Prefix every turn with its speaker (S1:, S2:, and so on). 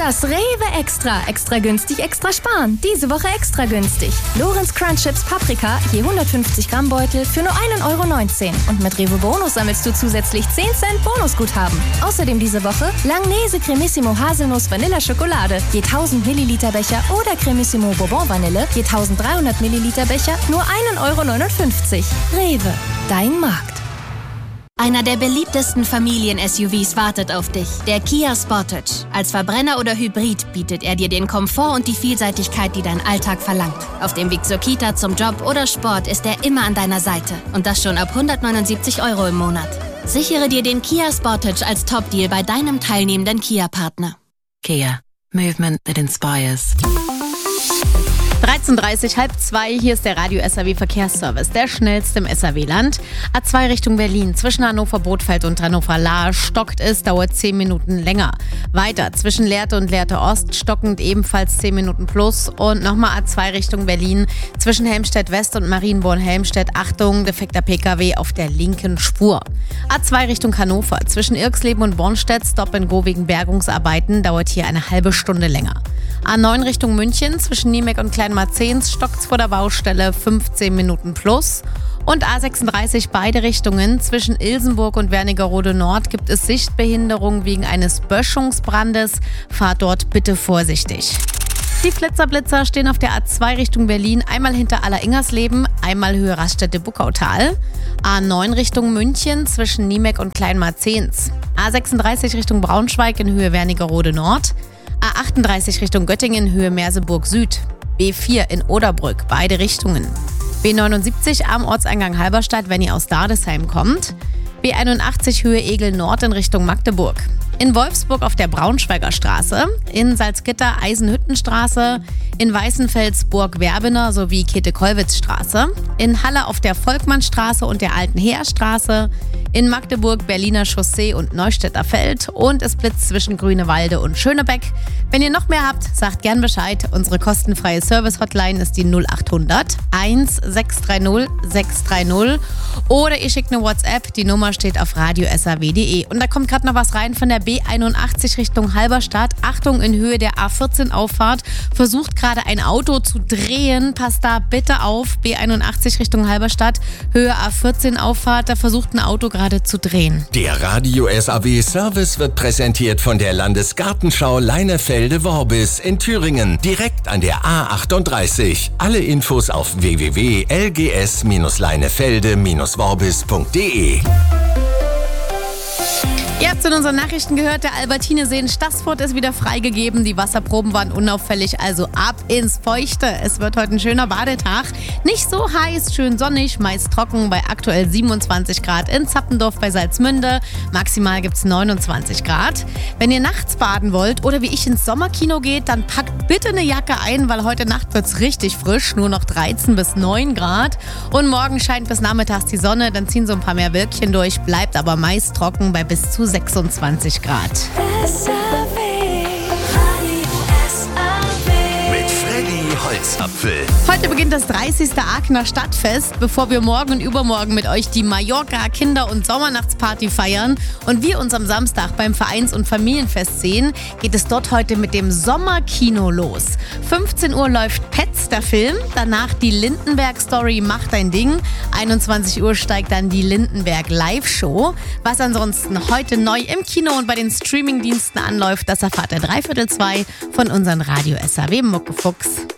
S1: Das Rewe Extra. Extra günstig, extra sparen. Diese Woche extra günstig. Lorenz Crunch Chips Paprika, je 150 Gramm Beutel für nur 1,19 €. Und mit Rewe Bonus sammelst du zusätzlich 10 Cent Bonusguthaben. Außerdem diese Woche Langnese Cremissimo Haselnuss Vanilla Schokolade, je 1000 Milliliter Becher oder Cremissimo Bourbon Vanille, je 1300 Milliliter Becher, nur 1,59 €. Rewe, dein Markt.
S2: Einer der beliebtesten Familien-SUVs wartet auf dich, der Kia Sportage. Als Verbrenner oder Hybrid bietet er dir den Komfort und die Vielseitigkeit, die dein Alltag verlangt. Auf dem Weg zur Kita, zum Job oder Sport ist er immer an deiner Seite. Und das schon ab 179 € im Monat. Sichere dir den Kia Sportage als Top-Deal bei deinem teilnehmenden Kia-Partner.
S3: Kia. Movement that inspires.
S4: 13:30, 1:30, hier ist der Radio SAW Verkehrsservice, der schnellste im SAW-Land. A2 Richtung Berlin, zwischen Hannover-Bothfeld und Hannover-Lahr stockt es, dauert 10 Minuten länger. Weiter, zwischen Lehrte und Lehrte Ost stockend ebenfalls 10 Minuten plus. Und nochmal A2 Richtung Berlin, zwischen Helmstedt-West und Marienborn-Helmstedt, Achtung, defekter PKW auf der linken Spur. A2 Richtung Hannover, zwischen Irxleben und Bornstedt, Stop-and-Go wegen Bergungsarbeiten, dauert hier eine halbe Stunde länger. A9 Richtung München, zwischen Niemek und Kleinmarzens stockt's vor der Baustelle 15 Minuten plus. Und A36 beide Richtungen, zwischen Ilsenburg und Wernigerode Nord gibt es Sichtbehinderung wegen eines Böschungsbrandes. Fahrt dort bitte vorsichtig. Die Flitzer-Blitzer stehen auf der A2 Richtung Berlin, einmal hinter Aller-Ingersleben, einmal Höhe Raststätte-Buckautal. A9 Richtung München, zwischen Niemek und Kleinmarzens. A36 Richtung Braunschweig in Höhe Wernigerode Nord. A38 Richtung Göttingen, Höhe Merseburg Süd. B4 in Oderbrück, beide Richtungen. B79 am Ortseingang Halberstadt, wenn ihr aus Dardesheim kommt. B81 Höhe Egel Nord in Richtung Magdeburg. In Wolfsburg auf der Braunschweiger Straße. In Salzgitter Eisenhüttenstraße. In Weißenfels Burg-Werbener sowie Käthe-Kollwitz-Straße. In Halle auf der Volkmannstraße und der Alten Heerstraße. In Magdeburg Berliner Chaussee und Neustädter Feld. Und es blitzt zwischen Grünewalde und Schönebeck. Wenn ihr noch mehr habt, sagt gern Bescheid. Unsere kostenfreie Service-Hotline ist die 0800 1630 630. Oder ihr schickt eine WhatsApp. Die Nummer steht auf radio-saw.de. Und da kommt gerade noch was rein von der B81 Richtung Halberstadt. Achtung, in Höhe der A14 Auffahrt. Versucht gerade ein Auto zu drehen. Passt da bitte auf. B81 Richtung Halberstadt. Höhe A14 Auffahrt. Da versucht ein Auto gerade zu drehen.
S5: Der Radio SAW Service wird präsentiert von der Landesgartenschau Leinefelde-Worbis in Thüringen. Direkt an der A38. Alle Infos auf www.lgs-leinefelde-worbis.de.
S4: Ihr habt es in unseren Nachrichten gehört, der Albertinesee in Staßfurt ist wieder freigegeben. Die Wasserproben waren unauffällig, also ab ins Feuchte. Es wird heute ein schöner Badetag. Nicht so heiß, schön sonnig, meist trocken bei aktuell 27 Grad in Zappendorf bei Salzmünde. Maximal gibt es 29 Grad. Wenn ihr nachts baden wollt oder wie ich ins Sommerkino geht, dann packt bitte eine Jacke ein, weil heute Nacht wird es richtig frisch. Nur noch 13 bis 9 Grad. Und morgen scheint bis nachmittags die Sonne, dann ziehen so ein paar mehr Wölkchen durch, bleibt aber meist trocken bei bis zu 26 Grad.
S5: Mit Freddy Holzapfel.
S4: Heute beginnt das 30. Aachener Stadtfest, bevor wir morgen und übermorgen mit euch die Mallorca Kinder- und Sommernachtsparty feiern und wir uns am Samstag beim Vereins- und Familienfest sehen, geht es dort heute mit dem Sommerkino los. 15 Uhr läuft Pets, der Film, danach die Lindenberg-Story Mach dein Ding, 21 Uhr steigt dann die Lindenberg Live-Show. Was ansonsten heute neu im Kino und bei den Streamingdiensten anläuft, das erfahrt ihr 3/4 von unseren Radio SAW Muckefuchs.